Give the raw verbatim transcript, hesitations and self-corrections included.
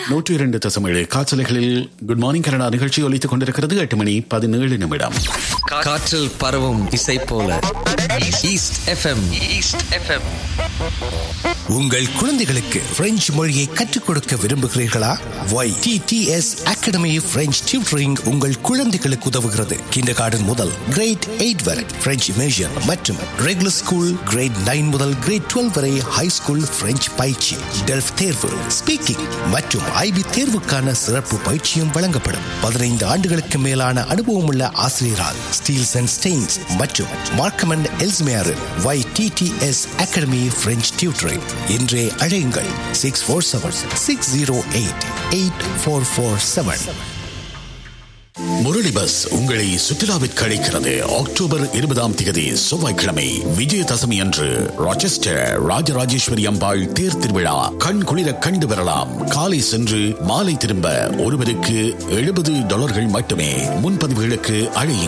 நூற்றி இரண்டு தசம் ஏழு காற்றலைகளில் குட் மார்னிங் கனடா நிகழ்ச்சி ஒலித்துக் கொண்டிருக்கிறது. எட்டு மணி பதினேழு நிமிடம். காற்றில் பரவும் இசை போல ஈஸ்ட் எஃப்எம். East FM. உங்கள் குழந்தைகளுக்கு பிரெஞ்சு மொழியை கற்றுக் கொடுக்க விரும்புகிறீர்களா? Y D D S academy French tutoring உங்கள் குழந்தைகளுக்கு உதவுகிறது. கிண்டர் கார்டன் முதல் கிரேட் எயிட் வரை பிரெஞ்சு இமேஷன் மற்றும் ரெகுலர் ஸ்கூல் கிரேட் நைன் முதல் கிரேட் டுவெல் வரை ஹை ஸ்கூல் பிரெஞ்சு பயிற்சி, டெல்ஃப் தேர்வு, ஸ்பீக்கிங் மற்றும் ஐபி தேர்வுக்கான சிறப்பு பயிற்சியும் வழங்கப்படும். பதினைந்து ஆண்டுகளுக்கு மேலான அனுபவம் உள்ள ஆசிரியரால் ஸ்டீல்ஸ் அண்ட் ஸ்டெயின்ஸ் மற்றும் Markham and Ellesmere Y D D S academy French tutoring. இன்றே அழையுங்கள் six four seven six zero eight eight four four seven. Murali bus உங்களை சுற்றுலாவிற்கு அழைக்கிறது. அக்டோபர் இருபதாம் தேதி செவ்வாய்க்கிழமை விஜயதசமி அன்று ராச்செஸ்டர் ராஜராஜேஸ்வரி அம்பாள் தேர் திருவிழா கண் குளிர கண்டு வரலாம். காலை சென்று மாலை திரும்ப ஒருவருக்கு எழுபது டாலர்கள் மட்டுமே. முன்பதிவுகளுக்கு அழையுங்கள்